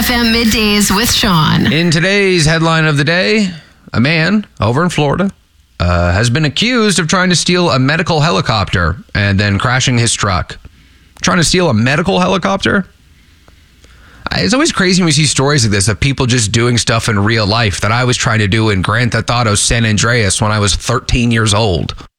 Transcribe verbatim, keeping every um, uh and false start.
F M Middays with Sean. In today's headline of the day, a man over in Florida uh, has been accused of trying to steal a medical helicopter and then crashing his truck. Trying to steal a medical helicopter? It's always crazy when we see stories like this of people just doing stuff in real life that I was trying to do in Grand Theft Auto San Andreas when I was thirteen years old.